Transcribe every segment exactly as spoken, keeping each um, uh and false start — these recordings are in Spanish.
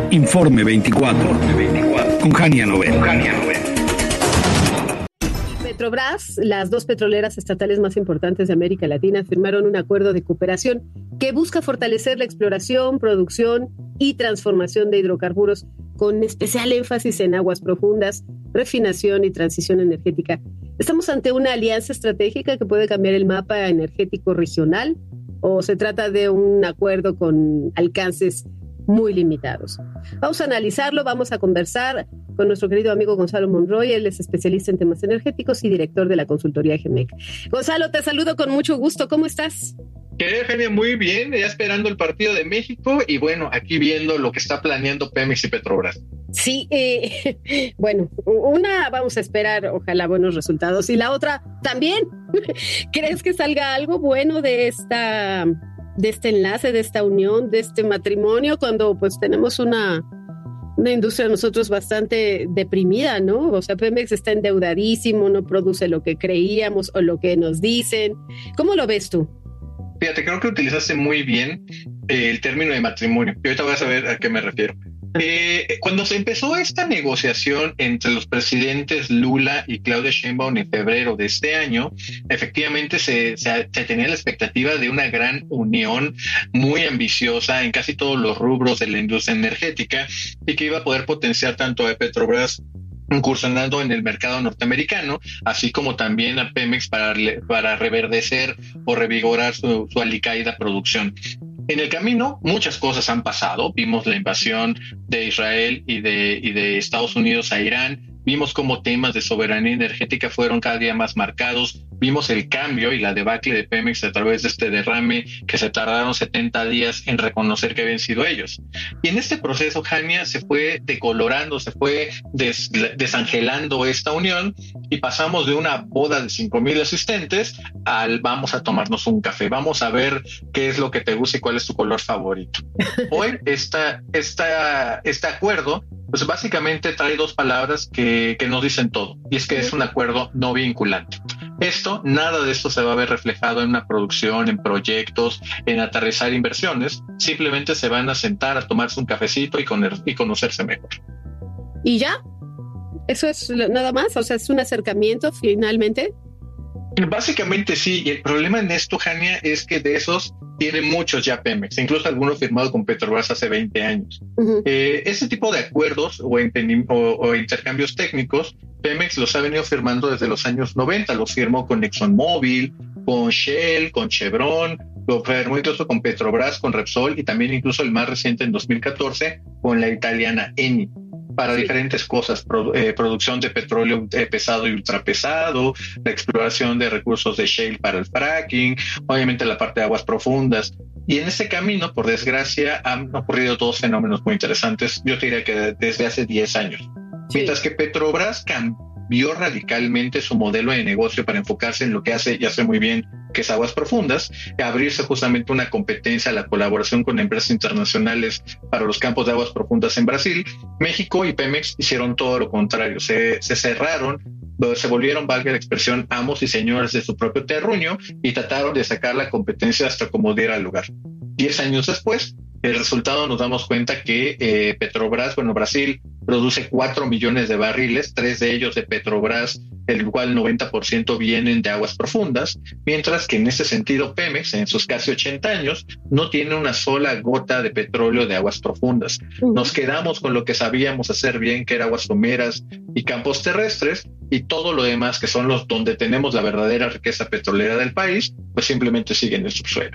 Informe veinticuatro, con Jania Novel. Petrobras, las dos petroleras estatales más importantes de América Latina, firmaron un acuerdo de cooperación que busca fortalecer la exploración, producción y transformación de hidrocarburos, con especial énfasis en aguas profundas, refinación y transición energética. ¿Estamos ante una alianza estratégica que puede cambiar el mapa energético regional o se trata de un acuerdo con alcances muy limitados? Vamos a analizarlo, vamos a conversar con nuestro querido amigo Gonzalo Monroy. Él es especialista en temas energéticos y director de la consultoría G M E C. Gonzalo, te saludo con mucho gusto. ¿Cómo estás? Que Genia, muy bien, ya esperando el partido de México y bueno, aquí viendo lo que está planeando Pemex y Petrobras. Sí, eh, bueno, una vamos a esperar, ojalá buenos resultados, y la otra también. ¿Crees que salga algo bueno de esta, de este enlace, de esta unión, de este matrimonio, cuando pues tenemos una, una industria nosotros bastante deprimida, ¿no? O sea, Pemex está endeudadísimo, no produce lo que creíamos o lo que nos dicen. ¿Cómo lo ves tú? Fíjate, creo que utilizaste muy bien eh, el término de matrimonio. Y ahorita vas a ver a qué me refiero. Eh, cuando se empezó esta negociación entre los presidentes Lula y Claudia Sheinbaum en febrero de este año, efectivamente se, se, se tenía la expectativa de una gran unión muy ambiciosa en casi todos los rubros de la industria energética y que iba a poder potenciar tanto a Petrobras incursionando en el mercado norteamericano, así como también a Pemex para, para reverdecer o revigorar su, su alicaída producción. En el camino, muchas cosas han pasado. Vimos la invasión de Israel y de, y de Estados Unidos a Irán. Vimos cómo temas de soberanía energética fueron cada día más marcados. Vimos el cambio y la debacle de Pemex a través de este derrame que se tardaron setenta días en reconocer que habían sido ellos. Y en este proceso, Jania, se fue decolorando, se fue des, desangelando esta unión y pasamos de una boda de cinco mil asistentes al vamos a tomarnos un café, vamos a ver qué es lo que te gusta y cuál es tu color favorito. Hoy esta, esta, este acuerdo pues básicamente trae dos palabras que, que nos dicen todo, y es que es un acuerdo no vinculante. Esto, nada de esto se va a ver reflejado en una producción, en proyectos, en aterrizar inversiones. Simplemente se van a sentar a tomarse un cafecito y, con, y conocerse mejor. ¿Y ya? ¿Eso es nada más? O sea, ¿es un acercamiento finalmente? Básicamente sí, y el problema en esto, Jania, es que de esos tiene muchos ya Pemex, incluso algunos firmados con Petrobras hace veinte años. Uh-huh. Eh, ese tipo de acuerdos o, o, o intercambios técnicos, Pemex los ha venido firmando desde los años noventa, los firmó con ExxonMobil, con Shell, con Chevron, lo firmó incluso con Petrobras, con Repsol y también incluso el más reciente en dos mil catorce con la italiana Eni. Para sí. diferentes cosas, produ- eh, producción de petróleo eh, pesado y ultrapesado, la exploración de recursos de shale para el fracking, obviamente la parte de aguas profundas. Y en este camino, por desgracia, han ocurrido dos fenómenos muy interesantes, yo te diría que desde hace diez años. Sí. Mientras que Petrobras cambió radicalmente su modelo de negocio para enfocarse en lo que hace y hace muy bien, que es aguas profundas, abrirse justamente una competencia, la colaboración con empresas internacionales para los campos de aguas profundas en Brasil, México y Pemex hicieron todo lo contrario, se, se cerraron, se volvieron, valga la expresión, amos y señores de su propio terruño y trataron de sacar la competencia hasta como diera lugar. Diez años después, el resultado nos damos cuenta que eh, Petrobras, bueno, Brasil produce cuatro millones de barriles, tres de ellos de Petrobras, el cual noventa por ciento vienen de aguas profundas, mientras que en ese sentido Pemex, en sus casi ochenta años, no tiene una sola gota de petróleo de aguas profundas. Nos quedamos con lo que sabíamos hacer bien, que era aguas someras y campos terrestres, y todo lo demás, que son los donde tenemos la verdadera riqueza petrolera del país, pues simplemente sigue en el subsuelo.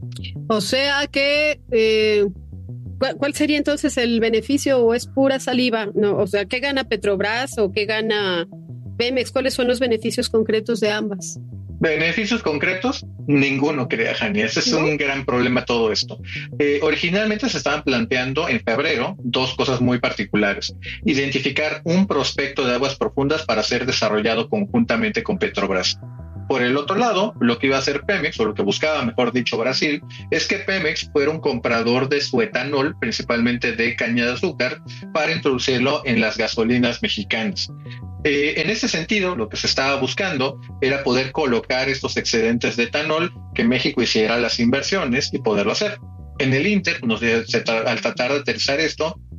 O sea que, eh, ¿cuál sería entonces el beneficio o es pura saliva? No, o sea, ¿qué gana Petrobras o qué gana Pemex? ¿Cuáles son los beneficios concretos de ambas? ¿Beneficios concretos? Ninguno, querida Jania. Ese es ¿No? un gran problema todo esto. Eh, originalmente se estaban planteando en febrero dos cosas muy particulares. Identificar un prospecto de aguas profundas para ser desarrollado conjuntamente con Petrobras. Por el otro lado, lo que iba a hacer Pemex, o lo que buscaba, mejor dicho, Brasil, es que Pemex fuera un comprador de su etanol, principalmente de caña de azúcar, para introducirlo en las gasolinas mexicanas. Eh, en ese sentido, lo que se estaba buscando era poder colocar estos excedentes de etanol, que México hiciera las inversiones y poderlo hacer. En el Inter, nos, se, al tratar de aterrizar esto,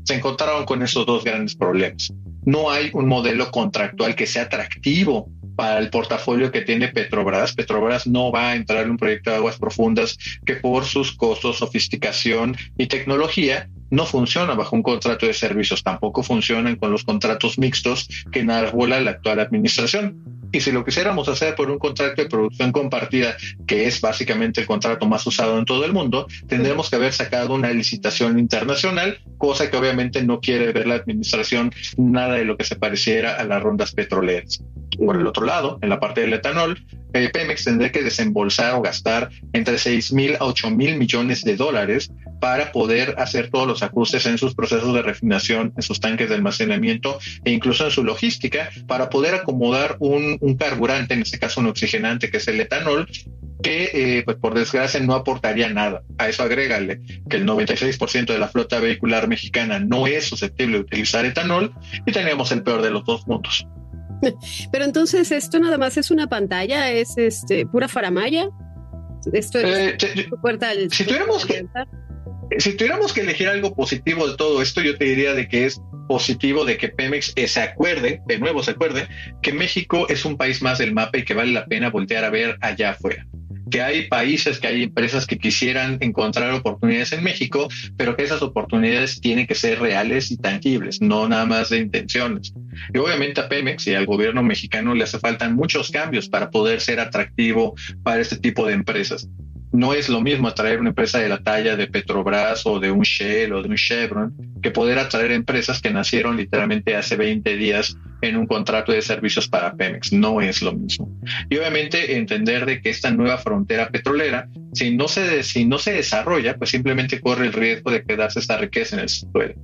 se encontraron con esos dos grandes problemas. No hay un modelo contractual que sea atractivo para el portafolio que tiene Petrobras. Petrobras no va a entrar en un proyecto de aguas profundas que por sus costos, sofisticación y tecnología no funciona bajo un contrato de servicios. Tampoco funcionan con los contratos mixtos que enarbola la actual administración. Y si lo quisiéramos hacer por un contrato de producción compartida, que es básicamente el contrato más usado en todo el mundo, tendremos que haber sacado una licitación internacional, cosa que obviamente no quiere ver la administración, nada de lo que se pareciera a las rondas petroleras. Por el otro lado, en la parte del etanol, eh, Pemex tendría que desembolsar o gastar entre seis mil a ocho mil millones de dólares para poder hacer todos los ajustes en sus procesos de refinación, en sus tanques de almacenamiento e incluso en su logística para poder acomodar un, un carburante, en este caso un oxigenante, que es el etanol, que eh, pues por desgracia no aportaría nada. A eso agrégale que el noventa y seis por ciento de la flota vehicular mexicana no es susceptible de utilizar etanol y tenemos el peor de los dos mundos. Pero entonces esto nada más es una pantalla, es este pura faramaya. Esto es eh, te, puerta al, si tuviéramos que si tuviéramos que elegir algo positivo de todo esto, yo te diría de que es positivo de que Pemex eh, se acuerde, de nuevo se acuerde, que México es un país más del mapa y que vale la pena voltear a ver allá afuera. Que hay países, que hay empresas que quisieran encontrar oportunidades en México, pero que esas oportunidades tienen que ser reales y tangibles, no nada más de intenciones. Y obviamente a Pemex y al gobierno mexicano le hace falta muchos cambios para poder ser atractivo para este tipo de empresas. No es lo mismo atraer una empresa de la talla de Petrobras o de un Shell o de un Chevron que poder atraer empresas que nacieron literalmente hace veinte días en un contrato de servicios para Pemex. No es lo mismo. Y obviamente entender de que esta nueva frontera petrolera, si no se, si no se desarrolla, pues simplemente corre el riesgo de quedarse esta riqueza en el suelo.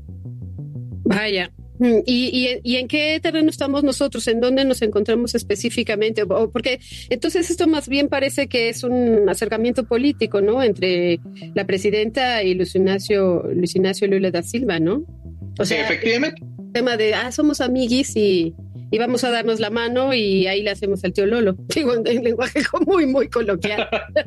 Vaya. ¿Y, y, ¿Y en qué terreno estamos nosotros? ¿En dónde nos encontramos específicamente? Porque entonces esto más bien parece que es un acercamiento político, ¿no? Entre la presidenta y Luis Ignacio, Luis Ignacio Lula da Silva, ¿no? O sea, sí, efectivamente. El tema de, ah, somos amiguis y, y vamos a darnos la mano y ahí le hacemos al tío Lolo. Digo, en lenguaje muy, muy coloquial.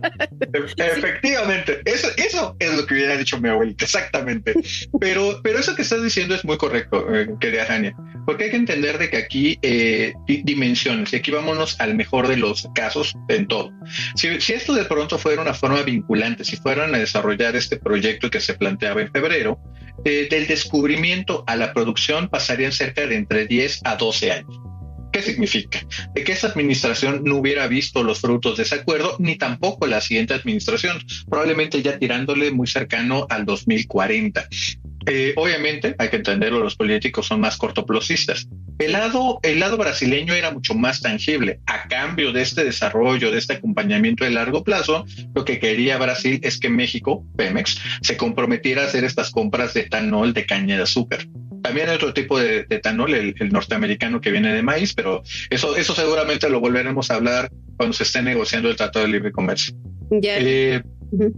Efectivamente, eso, eso es lo que hubiera dicho mi abuelita, exactamente. Pero, pero eso que estás diciendo es muy correcto, eh, querida Jania, porque hay que entender de que aquí eh, dimensiones, y aquí vámonos al mejor de los casos en todo. Si, si esto de pronto fuera una forma vinculante, si fueran a desarrollar este proyecto que se planteaba en febrero, eh, del descubrimiento a la producción pasarían cerca de entre diez a doce años. ¿Qué significa? De que esta administración no hubiera visto los frutos de ese acuerdo, ni tampoco la siguiente administración, probablemente ya tirándole muy cercano al dos mil cuarenta. Eh, obviamente, hay que entenderlo, los políticos son más cortoplacistas. El lado, el lado brasileño era mucho más tangible. A cambio de este desarrollo, de este acompañamiento de largo plazo, lo que quería Brasil es que México, Pemex, se comprometiera a hacer estas compras de etanol de caña de azúcar. También hay otro tipo de, de etanol, el, el norteamericano que viene de maíz, pero eso, eso seguramente lo volveremos a hablar cuando se esté negociando el Tratado de Libre Comercio. Yeah. Eh, uh-huh.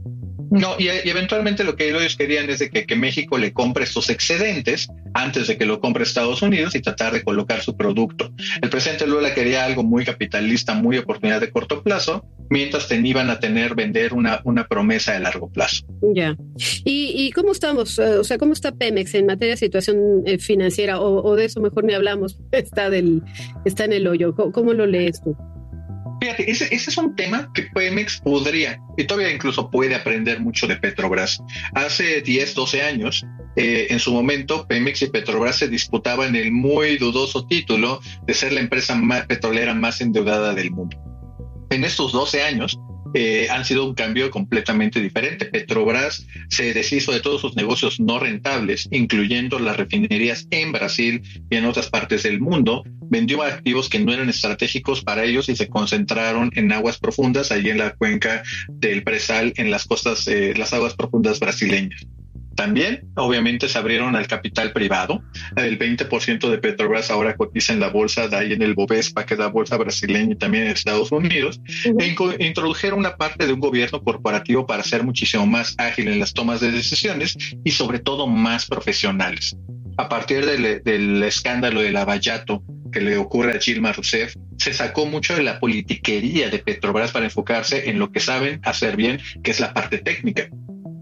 No, y, y eventualmente lo que ellos querían es de que, que México le compre estos excedentes antes de que lo compre Estados Unidos y tratar de colocar su producto. El presidente Lula quería algo muy capitalista, muy oportunidad de corto plazo, mientras te iban a tener vender una, una promesa de largo plazo. Ya. ¿Y, y cómo estamos? O sea, ¿cómo está Pemex en materia de situación eh, financiera? O, o de eso mejor ni hablamos. Está, del, está en el hoyo. ¿Cómo, cómo lo lees tú? Fíjate, ese, ese es un tema que Pemex podría, y todavía incluso puede aprender mucho de Petrobras. Hace diez, doce años, eh, en su momento, Pemex y Petrobras se disputaban el muy dudoso título de ser la empresa más petrolera más endeudada del mundo. En estos doce años, eh, han sido un cambio completamente diferente. Petrobras se deshizo de todos sus negocios no rentables, incluyendo las refinerías en Brasil y en otras partes del mundo. Vendió activos que no eran estratégicos para ellos y se concentraron en aguas profundas, allí en la cuenca del Presal, en las costas, eh, las aguas profundas brasileñas. También, obviamente, se abrieron al capital privado. El veinte por ciento de Petrobras ahora cotiza en la bolsa, de ahí en el Bovespa, que es la bolsa brasileña y también en Estados Unidos. Uh-huh. E inco- introdujeron una parte de un gobierno corporativo para ser muchísimo más ágil en las tomas de decisiones y, sobre todo, más profesionales. A partir del, del escándalo de Lavallato que le ocurre a Dilma Rousseff, se sacó mucho de la politiquería de Petrobras para enfocarse en lo que saben hacer bien, que es la parte técnica.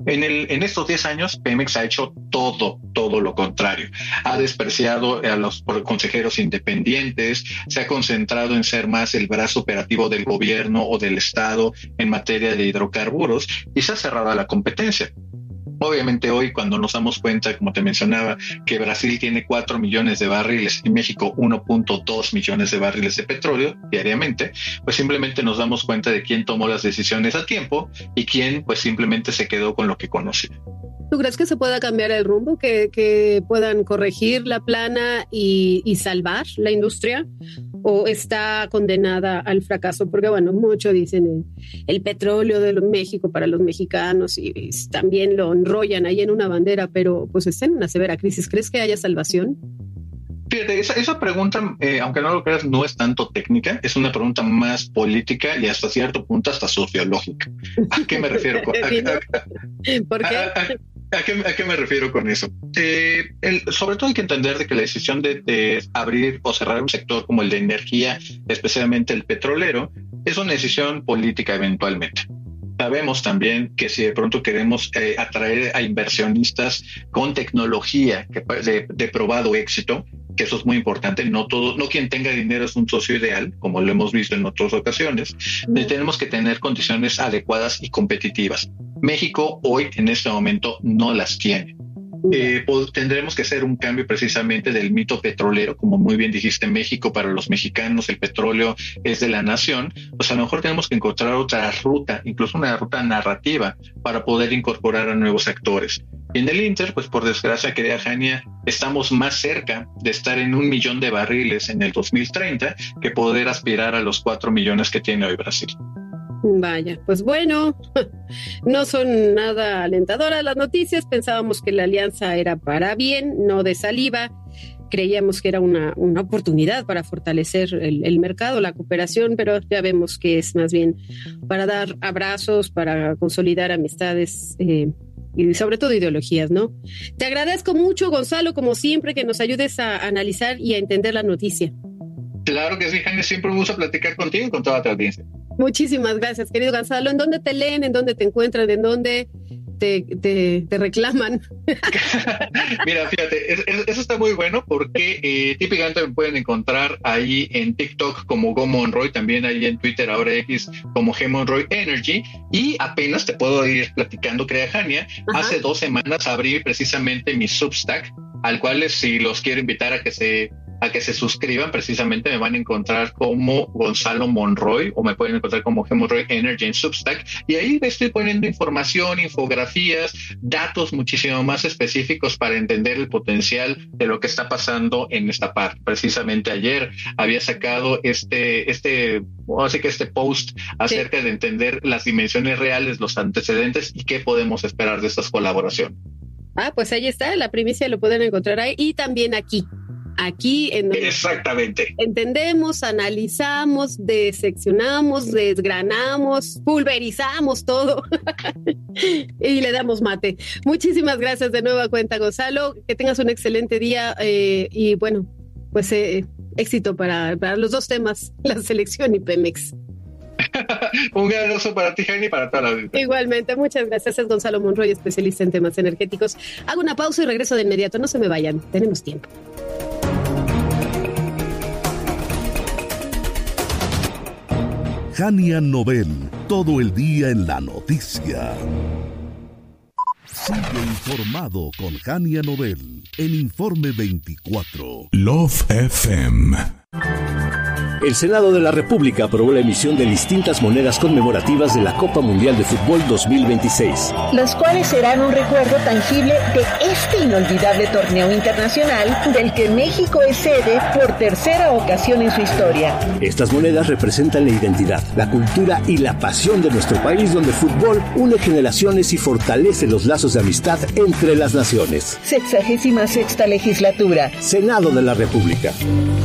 En, el, en estos diez años, Pemex ha hecho todo, todo lo contrario. Ha despreciado a los consejeros independientes, se ha concentrado en ser más el brazo operativo del gobierno o del Estado en materia de hidrocarburos y se ha cerrado a la competencia. Obviamente hoy, cuando nos damos cuenta, como te mencionaba, que Brasil tiene cuatro millones de barriles y México uno punto dos millones de barriles de petróleo diariamente, pues simplemente nos damos cuenta de quién tomó las decisiones a tiempo y quién pues simplemente se quedó con lo que conocía. ¿Tú crees que se pueda cambiar el rumbo, que, que puedan corregir la plana y, y salvar la industria? ¿O está condenada al fracaso? Porque, bueno, mucho dicen el, el petróleo de México para los mexicanos y, y también lo enrollan ahí en una bandera, pero pues está en una severa crisis. ¿Crees que haya salvación? Fíjate, esa, esa pregunta, eh, aunque no lo creas, no es tanto técnica, es una pregunta más política y hasta cierto punto hasta sociológica. ¿A qué me refiero? Con, a, a, ¿Por qué? A, a, ¿A qué, ¿A qué me refiero con eso? Eh, el, sobre todo hay que entender de que la decisión de, de abrir o cerrar un sector como el de energía, especialmente el petrolero, es una decisión política eventualmente. Sabemos también que si de pronto queremos eh, atraer a inversionistas con tecnología que, de, de probado éxito, que eso es muy importante, no todo, no quien tenga dinero es un socio ideal, como lo hemos visto en otras ocasiones, mm. tenemos que tener condiciones adecuadas y competitivas. México hoy en este momento no las tiene. Eh, pues, tendremos que hacer un cambio precisamente del mito petrolero, como muy bien dijiste, México para los mexicanos, el petróleo es de la nación, pues a lo mejor tenemos que encontrar otra ruta, incluso una ruta narrativa para poder incorporar a nuevos actores. Y en el Inter, pues por desgracia, querida Jania, estamos más cerca de estar en un millón de barriles en el dos mil treinta que poder aspirar a los cuatro millones que tiene hoy Brasil. Vaya, pues bueno, no son nada alentadoras las noticias. Pensábamos que la alianza era para bien, no de saliva. Creíamos que era una, una oportunidad para fortalecer el, el mercado, la cooperación, pero ya vemos que es más bien para dar abrazos, para consolidar amistades eh, y sobre todo ideologías, ¿no? Te agradezco mucho, Gonzalo, como siempre, que nos ayudes a analizar y a entender la noticia. Claro que sí, Jania, siempre me gusta platicar contigo y con toda tu audiencia. Muchísimas gracias, querido Gonzalo. ¿En dónde te leen? ¿En dónde te encuentran? ¿En dónde te, te, te reclaman? Mira, fíjate, es, es, eso está muy bueno porque eh, típicamente me pueden encontrar ahí en TikTok como Go Monroy, también ahí en Twitter, ahora X, como G Monroy Energy, y apenas te puedo ir platicando, crea Jania, hace dos semanas abrí precisamente mi Substack, al cual si los quiero invitar a que se a que se suscriban, precisamente me van a encontrar como Gonzalo Monroy o me pueden encontrar como G Monroy Energy en Substack, y ahí estoy poniendo información, infografías, datos muchísimo más específicos para entender el potencial de lo que está pasando en esta parte. Precisamente ayer había sacado este, este, así que este post acerca sí. de entender las dimensiones reales, los antecedentes y qué podemos esperar de estas colaboraciones. Ah, pues ahí está, la primicia lo pueden encontrar ahí y también aquí. Aquí en donde exactamente entendemos, analizamos, diseccionamos, desgranamos, pulverizamos todo y le damos mate. Muchísimas gracias de nueva cuenta, Gonzalo. Que tengas un excelente día eh, y bueno, pues eh, éxito para, para los dos temas, la selección y Pemex. Un gran abrazo para ti, Jaime, y para toda la vida. Igualmente, muchas gracias. Es Gonzalo Monroy, especialista en temas energéticos. Hago una pausa y regreso de inmediato. No se me vayan, tenemos tiempo. Jania Nobel, todo el día en la noticia. Sigue informado con Jania Nobel en Informe veinticuatro. Love F M. El Senado de la República aprobó la emisión de distintas monedas conmemorativas de la Copa Mundial de Fútbol dos mil veintiséis. Las cuales serán un recuerdo tangible de este inolvidable torneo internacional del que México es sede por tercera ocasión en su historia. Estas monedas representan la identidad, la cultura y la pasión de nuestro país, donde el fútbol une generaciones y fortalece los lazos de amistad entre las naciones. Sexagésima sexta legislatura. Senado de la República.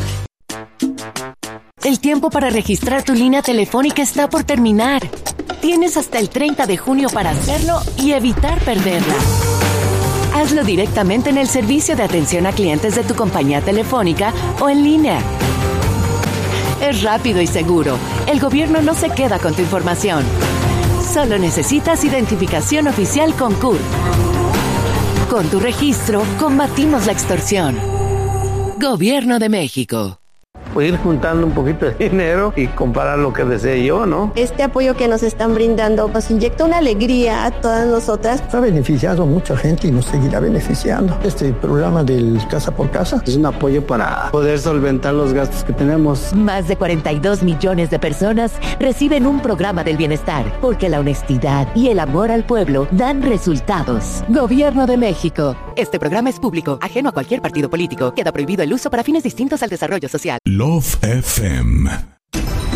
El tiempo para registrar tu línea telefónica está por terminar. Tienes hasta el treinta de junio para hacerlo y evitar perderla. Hazlo directamente en el servicio de atención a clientes de tu compañía telefónica o en línea. Es rápido y seguro. El gobierno no se queda con tu información. Solo necesitas identificación oficial con C U R. Con tu registro, combatimos la extorsión. Gobierno de México. Ir juntando un poquito de dinero y comprar lo que desee yo, ¿no? Este apoyo que nos están brindando nos inyecta una alegría a todas nosotras. Ha beneficiado a mucha gente y nos seguirá beneficiando. Este programa del Casa por Casa es un apoyo para poder solventar los gastos que tenemos. Más de cuarenta y dos millones de personas reciben un programa del bienestar, porque la honestidad y el amor al pueblo dan resultados. Gobierno de México. Este programa es público, ajeno a cualquier partido político. Queda prohibido el uso para fines distintos al desarrollo social. Love F M.